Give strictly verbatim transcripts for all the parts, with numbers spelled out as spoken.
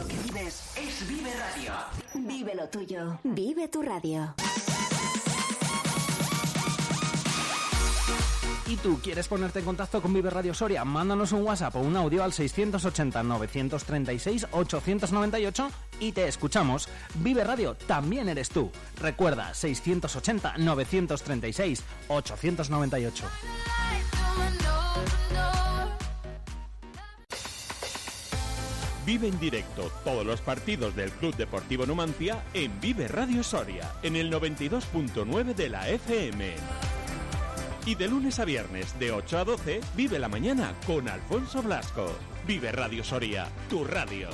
Lo que vives es Vive Radio. Vive lo tuyo. Vive tu radio. ¿Y tú quieres ponerte en contacto con Vive Radio Soria? Mándanos un WhatsApp o un audio al seiscientos ochenta, novecientos treinta y seis, ochocientos noventa y ocho y te escuchamos. Vive Radio también eres tú. Recuerda, seiscientos ochenta, novecientos treinta y seis, ochocientos noventa y ocho. Vive en directo todos los partidos del Club Deportivo Numancia en Vive Radio Soria, en el noventa y dos punto nueve de la F M. Y de lunes a viernes, de ocho a doce, vive la mañana con Alfonso Blasco. Vive Radio Soria, tu radio.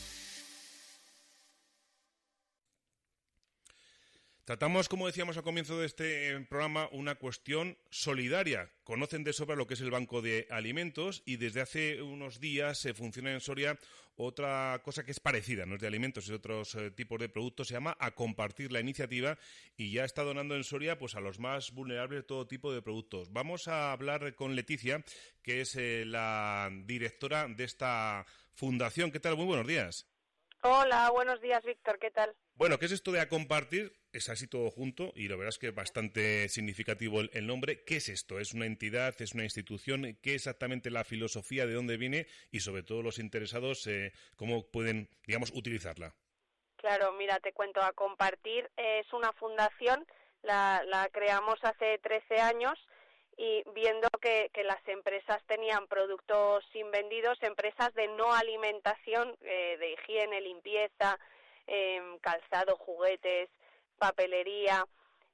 Tratamos, como decíamos al comienzo de este programa, una cuestión solidaria. Conocen de sobra lo que es el Banco de Alimentos y desde hace unos días se funciona en Soria otra cosa que es parecida, no es de alimentos, es de otros eh, tipos de productos, se llama A Compartir la Iniciativa y ya está donando en Soria pues a los más vulnerables todo tipo de productos. Vamos a hablar con Leticia, que es eh, la directora de esta fundación. ¿Qué tal? Muy buenos días. Hola, buenos días, Víctor, ¿qué tal? Bueno, ¿qué es esto de A Compartir? Es así todo junto y la verdad es que es bastante significativo el, el nombre. ¿Qué es esto? ¿Es una entidad? ¿Es una institución? ¿Qué es exactamente la filosofía? ¿De dónde viene? Y sobre todo los interesados, eh, ¿cómo pueden, digamos, utilizarla? Claro, mira, te cuento. A Compartir es una fundación, la, la creamos hace trece años y viendo que, que las empresas tenían productos sin vendidos, empresas de no alimentación, eh, de higiene, limpieza, eh, calzado, juguetes, papelería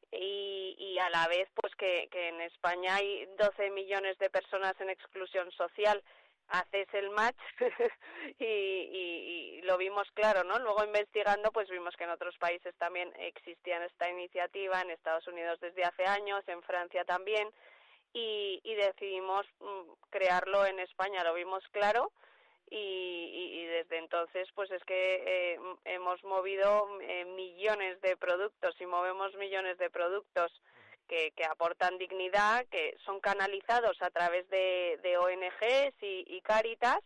y, y a la vez pues que, que en España hay doce millones de personas en exclusión social. Haces el match y, y, y lo vimos claro, ¿no? Luego investigando pues vimos que en otros países también existía esta iniciativa, en Estados Unidos desde hace años, en Francia también y, y decidimos mm, crearlo en España, lo vimos claro. Y, y, y desde entonces pues es que eh, hemos movido eh, millones de productos y movemos millones de productos que, que aportan dignidad, que son canalizados a través de, de O N Ges y, y Cáritas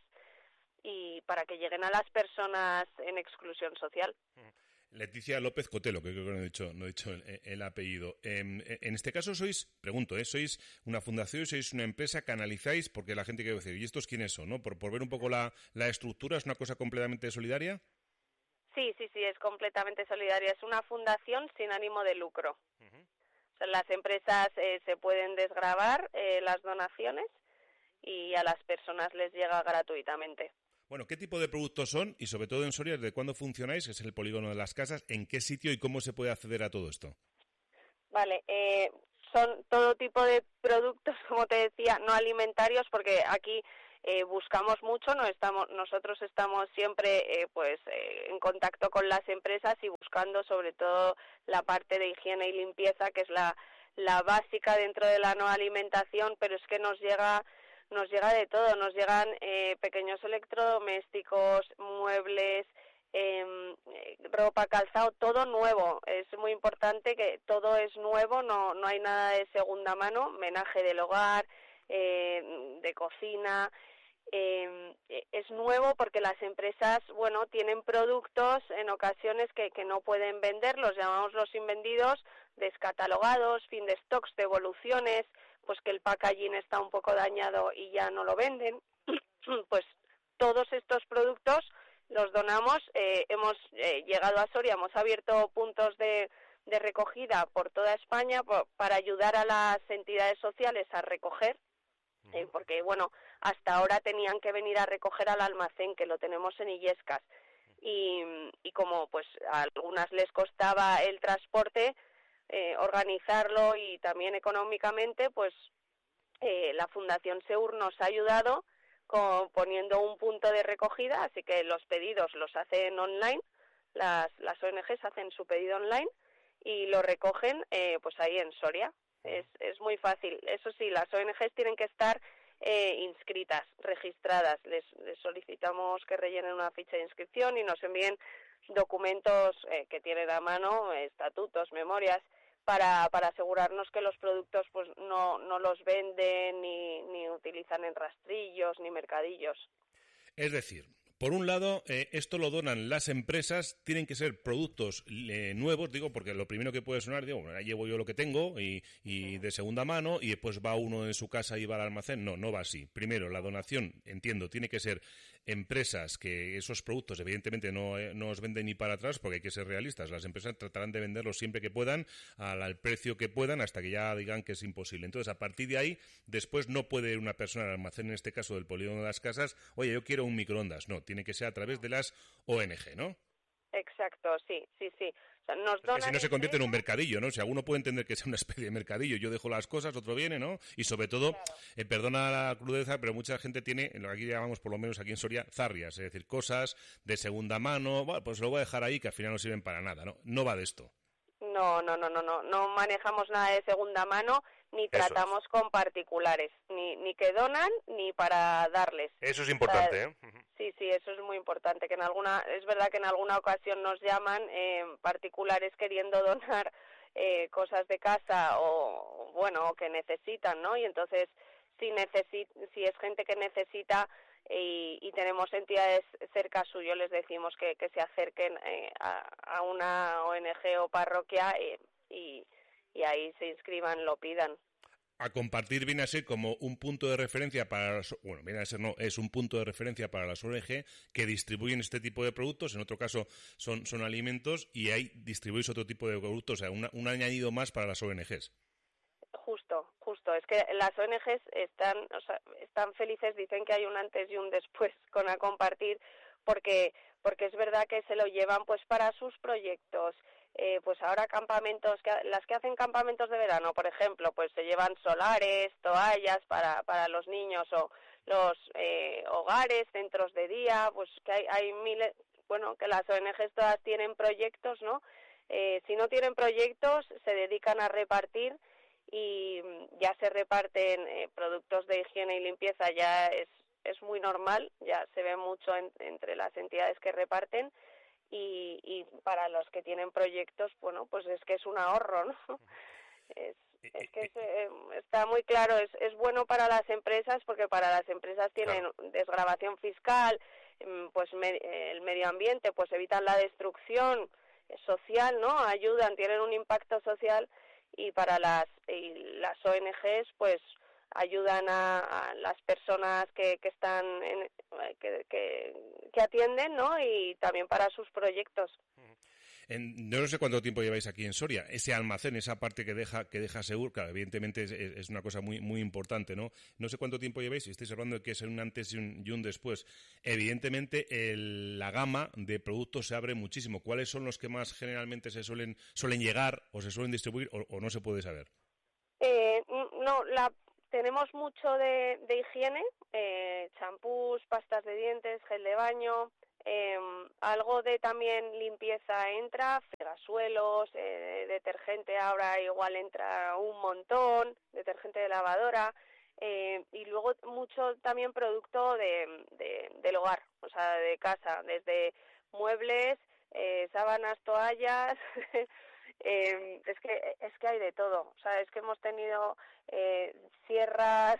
y para que lleguen a las personas en exclusión social. Leticia López Cotelo, que creo que no he dicho, no he dicho el, el apellido. En, en este caso sois, pregunto, ¿eh? ¿Sois una fundación, sois una empresa, canalizáis? Porque la gente quiere decir, ¿y estos quiénes son? ¿No? Por, por ver un poco la, la estructura, ¿es una cosa completamente solidaria? Sí, sí, sí, es completamente solidaria. Es una fundación sin ánimo de lucro. Uh-huh. O sea, las empresas eh, se pueden desgravar eh, las donaciones y a las personas les llega gratuitamente. Bueno, ¿qué tipo de productos son? Y sobre todo en Soria, ¿desde cuándo funcionáis? Que es el polígono de las casas. ¿En qué sitio y cómo se puede acceder a todo esto? Vale, eh, son todo tipo de productos, como te decía, no alimentarios, porque aquí eh, buscamos mucho, no estamos, nosotros estamos siempre eh, pues eh, en contacto con las empresas y buscando sobre todo la parte de higiene y limpieza, que es la, la básica dentro de la no alimentación, pero es que nos llega... Nos llega de todo, nos llegan eh, pequeños electrodomésticos, muebles, eh, ropa, calzado, todo nuevo. Es muy importante que todo es nuevo, no no hay nada de segunda mano, menaje del hogar, eh, de cocina. Eh, es nuevo porque las empresas, bueno, tienen productos en ocasiones que, que no pueden vender, los llamamos los invendidos, descatalogados, fin de stocks, devoluciones, pues que el packaging está un poco dañado y ya no lo venden. Pues todos estos productos los donamos, eh, hemos eh, llegado a Soria, hemos abierto puntos de, de recogida por toda España por, para ayudar a las entidades sociales a recoger, eh, porque bueno, hasta ahora tenían que venir a recoger al almacén, que lo tenemos en Illescas, y, y como pues a algunas les costaba el transporte, Eh, organizarlo y también económicamente, pues eh, la Fundación Seur nos ha ayudado con, poniendo un punto de recogida, así que los pedidos los hacen online, las, las O N Ges hacen su pedido online y lo recogen eh, pues ahí en Soria. Es, es muy fácil. Eso sí, las O N Ges tienen que estar eh, inscritas, registradas. Les, les solicitamos que rellenen una ficha de inscripción y nos envíen documentos eh, que tienen a mano, estatutos, memorias, para para asegurarnos que los productos pues no no los venden ni ni utilizan en rastrillos ni mercadillos. Es decir, por un lado, eh, esto lo donan las empresas, tienen que ser productos eh, nuevos, digo, porque lo primero que puede sonar, digo, bueno, llevo yo lo que tengo y, y de segunda mano y después va uno en su casa y va al almacén. No, no va así. Primero, la donación, entiendo, tiene que ser empresas que esos productos evidentemente no, eh, no os venden ni para atrás, porque hay que ser realistas. Las empresas tratarán de venderlos siempre que puedan, al, al precio que puedan, hasta que ya digan que es imposible. Entonces, a partir de ahí, después no puede ir una persona al almacén, en este caso del polígono de las casas, oye, yo quiero un microondas. No, tiene que ser a través de las O N G, ¿no? Exacto, sí, sí, sí. O sea, nos es que si no se convierte en un mercadillo, ¿no? Si alguno puede entender que sea una especie de mercadillo, yo dejo las cosas, otro viene, ¿no? Y sobre todo, claro. eh, perdona la crudeza, pero mucha gente tiene, lo que aquí llamamos, por lo menos aquí en Soria, zarrias, es decir, cosas de segunda mano, bueno, pues lo voy a dejar ahí que al final no sirven para nada, ¿no? No va de esto. No, no, no, no, no, no manejamos nada de segunda mano, ni tratamos es. con particulares, ni ni que donan, ni para darles. Eso es importante, o sea, ¿eh? Sí, sí, eso es muy importante, que en alguna, es verdad que en alguna ocasión nos llaman eh, particulares queriendo donar eh, cosas de casa o, bueno, o que necesitan, ¿no? Y entonces, si necesit, si es gente que necesita y, y tenemos entidades cerca suyo, les decimos que, que se acerquen eh, a, a una O N G o parroquia eh, y, y ahí se inscriban, lo pidan. A compartir viene a ser como un punto de referencia para las, bueno, viene a ser no, es un punto de referencia para las O N G que distribuyen este tipo de productos, en otro caso son, son alimentos, y ahí distribuís otro tipo de productos, o sea, una, un añadido más para las O N Gs. Justo, justo. Es que las O N Gs están, o sea, están felices, dicen que hay un antes y un después con a compartir, porque porque es verdad que se lo llevan pues para sus proyectos. Eh, pues ahora campamentos, que, las que hacen campamentos de verano, por ejemplo, pues se llevan solares, toallas para para los niños, o los eh, hogares, centros de día, pues que hay, hay miles, bueno, que las O N Gs todas tienen proyectos, ¿no? Eh, si no tienen proyectos, se dedican a repartir, y ya se reparten eh, productos de higiene y limpieza, ya es es muy normal, ya se ve mucho en, entre las entidades que reparten, y, y para los que tienen proyectos, bueno, pues es que es un ahorro, ¿no? Es, es que es, eh, está muy claro, es, es bueno para las empresas, porque para las empresas tienen claro. desgravación fiscal, pues me, el medio ambiente, pues evitan la destrucción social, ¿no? Ayudan, tienen un impacto social, y para las y las O N Gs, pues ayudan a, a las personas que, que están en, que, que, que atienden, ¿no? Y también para sus proyectos. En, yo no sé cuánto tiempo lleváis aquí en Soria. Ese almacén, esa parte que deja que deja seguro, claro, evidentemente es, es una cosa muy muy importante, ¿no? No sé cuánto tiempo lleváis, y estáis hablando de que es un antes y un, y un después. Evidentemente el, la gama de productos se abre muchísimo. ¿Cuáles son los que más generalmente se suelen suelen llegar o se suelen distribuir, o, o no se puede saber? Eh, no, la tenemos mucho de, de higiene, eh, champús, pastas de dientes, gel de baño. Eh, algo de también limpieza entra, fregasuelos, eh, detergente ahora igual entra un montón, detergente de lavadora, eh, y luego mucho también producto de, de, del hogar, o sea, de casa, desde muebles, eh, sábanas, toallas, eh, es que es que hay de todo, o sea, es que hemos tenido eh, sierras,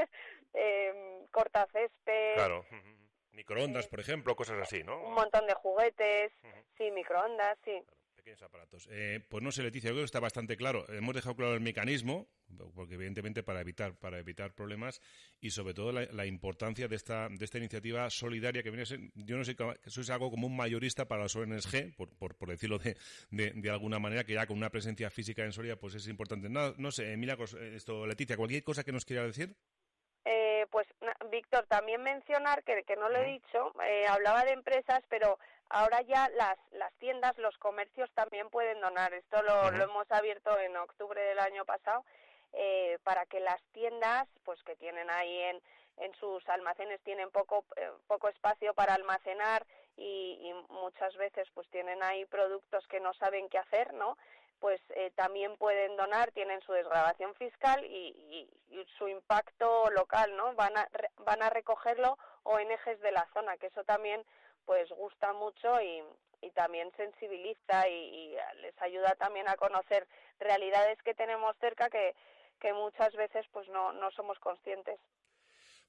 eh, cortacésped. Claro. Microondas, por ejemplo, cosas así, ¿no? Un montón de juguetes, uh-huh. sí, microondas, sí. Claro, pequeños aparatos. Eh, pues no sé, Leticia, yo creo que está bastante claro. Hemos dejado claro el mecanismo, porque evidentemente para evitar para evitar problemas, y sobre todo la, la importancia de esta de esta iniciativa solidaria que viene a ser, yo no sé, que sois algo como un mayorista para las O N G, por, por, por decirlo de, de, de alguna manera, que ya con una presencia física en Soria pues es importante. No, no sé, Milagros, esto, Leticia, ¿cualquier cosa que nos quiera decir? Eh, pues, Víctor, también mencionar que, que no lo he dicho, eh, hablaba de empresas, pero ahora ya las las tiendas, los comercios también pueden donar. Esto lo, uh-huh. lo hemos abierto en octubre del año pasado, eh, para que las tiendas, pues que tienen ahí en, en sus almacenes, tienen poco eh, poco espacio para almacenar, y, y muchas veces pues tienen ahí productos que no saben qué hacer, ¿no? Pues eh, también pueden donar, tienen su desgravación fiscal y, y, y su impacto local, ¿no? Van a re, van a recogerlo O N Gs de la zona, que eso también pues gusta mucho, y, y también sensibiliza, y, y les ayuda también a conocer realidades que tenemos cerca que, que muchas veces pues no, no somos conscientes.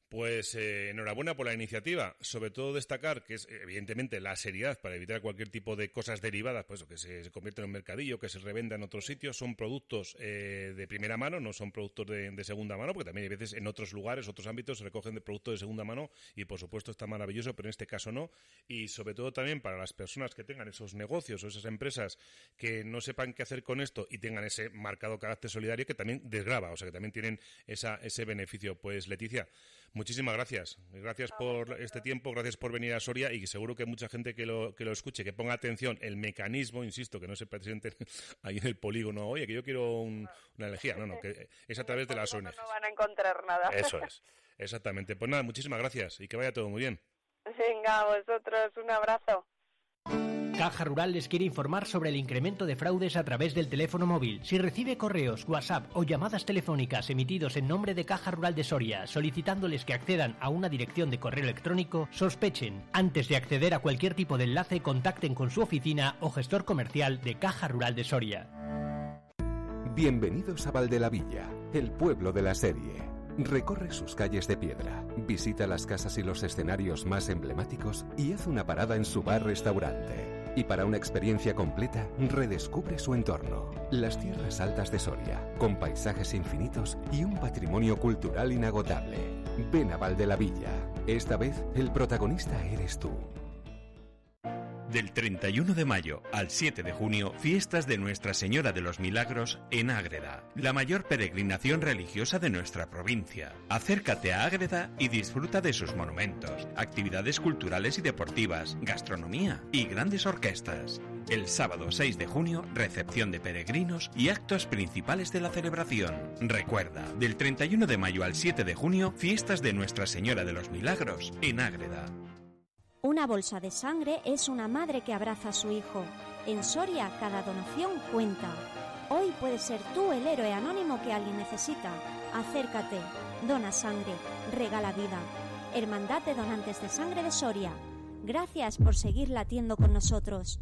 Pues eh, enhorabuena por la iniciativa. Sobre todo destacar que es, evidentemente, la seriedad para evitar cualquier tipo de cosas derivadas, pues que se, se convierten en un mercadillo, que se revenda en otros sitios. Son productos eh, de primera mano, no son productos de, de segunda mano, porque también hay veces en otros lugares, otros ámbitos, se recogen de productos de segunda mano y, por supuesto, está maravilloso, pero en este caso no. Y sobre todo también para las personas que tengan esos negocios o esas empresas que no sepan qué hacer con esto y tengan ese marcado carácter solidario que también desgrava, o sea, que también tienen esa, ese beneficio. Pues, Leticia, muchísimas gracias. Gracias por este tiempo, gracias por venir a Soria y seguro que mucha gente que lo que lo escuche, que ponga atención el mecanismo, insisto, que no se presenten ahí en el polígono, oye, que yo quiero un, una elegía. No, no, que es a través de las O N Ges. No van a encontrar nada. Eso es, exactamente. Pues nada, muchísimas gracias y que vaya todo muy bien. Venga, a vosotros, un abrazo. Caja Rural les quiere informar sobre el incremento de fraudes a través del teléfono móvil. Si recibe correos, WhatsApp o llamadas telefónicas emitidos en nombre de Caja Rural de Soria solicitándoles que accedan a una dirección de correo electrónico, sospechen. Antes de acceder a cualquier tipo de enlace, contacten con su oficina o gestor comercial de Caja Rural de Soria. Bienvenidos a Valdelavilla, el pueblo de la serie. Recorre sus calles de piedra, visita las casas y los escenarios más emblemáticos y haz una parada en su bar-restaurante. Y para una experiencia completa, redescubre su entorno. Las tierras altas de Soria, con paisajes infinitos y un patrimonio cultural inagotable. Ven a Valdelavilla. Esta vez, el protagonista eres tú. Del treinta y uno de mayo al siete de junio, fiestas de Nuestra Señora de los Milagros en Ágreda, la mayor peregrinación religiosa de nuestra provincia. Acércate a Ágreda y disfruta de sus monumentos, actividades culturales y deportivas, gastronomía y grandes orquestas. El sábado seis de junio, recepción de peregrinos y actos principales de la celebración. Recuerda, del treinta y uno de mayo al siete de junio, fiestas de Nuestra Señora de los Milagros en Ágreda. Una bolsa de sangre es una madre que abraza a su hijo. En Soria, cada donación cuenta. Hoy puedes ser tú el héroe anónimo que alguien necesita. Acércate, dona sangre, regala vida. Hermandad de Donantes de Sangre de Soria. Gracias por seguir latiendo con nosotros.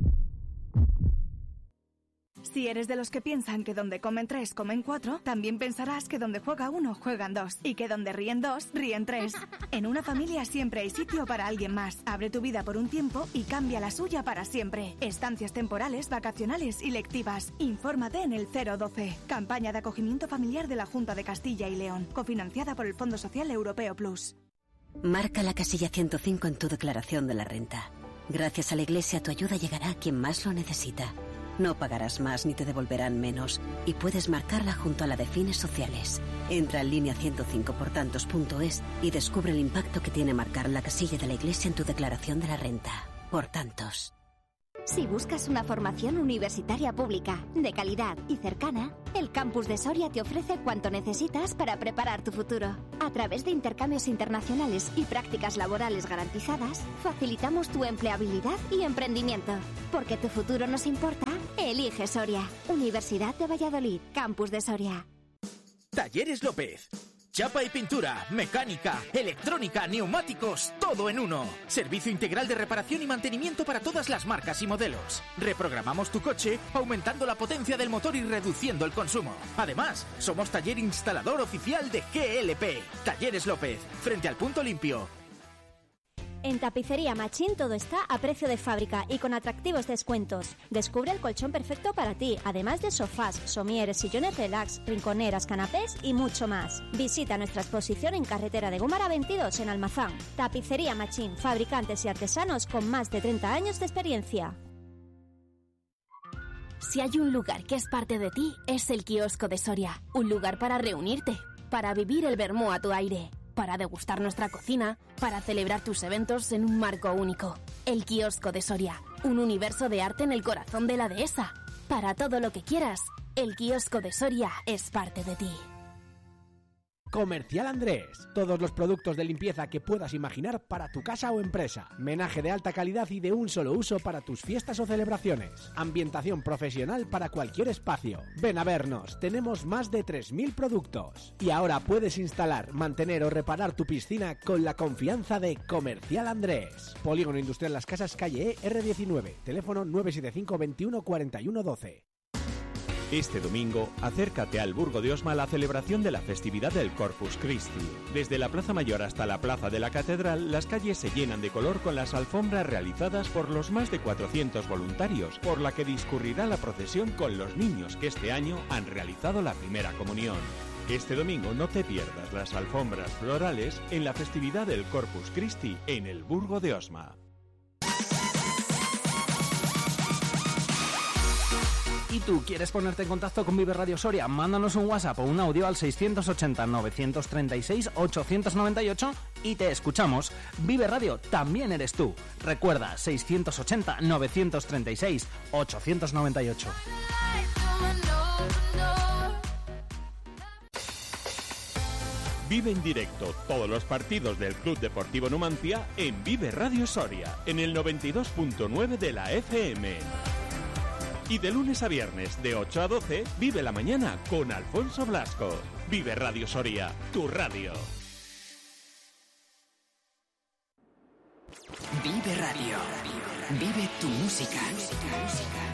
Si eres de los que piensan que donde comen tres, comen cuatro, también pensarás que donde juega uno, juegan dos. Y que donde ríen dos, ríen tres. En una familia siempre hay sitio para alguien más. Abre tu vida por un tiempo y cambia la suya para siempre. Estancias temporales, vacacionales y lectivas. Infórmate en el cero doce. Campaña de acogimiento familiar de la Junta de Castilla y León. Cofinanciada por el Fondo Social Europeo Plus. Marca la casilla ciento cinco en tu declaración de la renta. Gracias a la Iglesia tu ayuda llegará a quien más lo necesita. No pagarás más ni te devolverán menos y puedes marcarla junto a la de fines sociales. Entra en línea ciento cinco por tantos punto es y descubre el impacto que tiene marcar la casilla de la Iglesia en tu declaración de la renta. Por tantos. Si buscas una formación universitaria pública, de calidad y cercana, el Campus de Soria te ofrece cuanto necesitas para preparar tu futuro. A través de intercambios internacionales y prácticas laborales garantizadas, facilitamos tu empleabilidad y emprendimiento. Porque tu futuro nos importa, elige Soria. Universidad de Valladolid, Campus de Soria. Talleres López. Chapa y pintura, mecánica, electrónica, neumáticos, todo en uno. Servicio integral de reparación y mantenimiento para todas las marcas y modelos. Reprogramamos tu coche aumentando la potencia del motor y reduciendo el consumo. Además, somos taller instalador oficial de G L P. Talleres López, frente al Punto Limpio. En Tapicería Machín todo está a precio de fábrica y con atractivos descuentos. Descubre el colchón perfecto para ti, además de sofás, somieres, sillones relax, rinconeras, canapés y mucho más. Visita nuestra exposición en carretera de Gómara veintidós en Almazán. Tapicería Machín, fabricantes y artesanos con más de treinta años de experiencia. Si hay un lugar que es parte de ti, es el Kiosco de Soria. Un lugar para reunirte, para vivir el vermú a tu aire, para degustar nuestra cocina, para celebrar tus eventos en un marco único. El Kiosco de Soria, un universo de arte en el corazón de la dehesa. Para todo lo que quieras, el Kiosco de Soria es parte de ti. Comercial Andrés. Todos los productos de limpieza que puedas imaginar para tu casa o empresa. Menaje de alta calidad y de un solo uso para tus fiestas o celebraciones. Ambientación profesional para cualquier espacio. Ven a vernos. Tenemos más de tres mil productos. Y ahora puedes instalar, mantener o reparar tu piscina con la confianza de Comercial Andrés. Polígono Industrial Las Casas, calle E, R diecinueve. Teléfono nueve siete cinco, veintiuno, cuarenta y uno, doce. Este domingo, acércate al Burgo de Osma a la celebración de la festividad del Corpus Christi. Desde la Plaza Mayor hasta la Plaza de la Catedral, las calles se llenan de color con las alfombras realizadas por los más de cuatrocientos voluntarios, por la que discurrirá la procesión con los niños que este año han realizado la primera comunión. Este domingo no te pierdas las alfombras florales en la festividad del Corpus Christi en el Burgo de Osma. ¿Y tú quieres ponerte en contacto con Vive Radio Soria? Mándanos un WhatsApp o un audio al seiscientos ochenta, novecientos treinta y seis, ochocientos noventa y ocho y te escuchamos. Vive Radio también eres tú. Recuerda, seiscientos ochenta, novecientos treinta y seis, ochocientos noventa y ocho. Vive en directo todos los partidos del Club Deportivo Numancia en Vive Radio Soria, en el noventa y dos punto nueve de la F M. Y de lunes a viernes, de ocho a doce, vive la mañana con Alfonso Blasco. Vive Radio Soria, tu radio. Vive Radio. Vive tu música.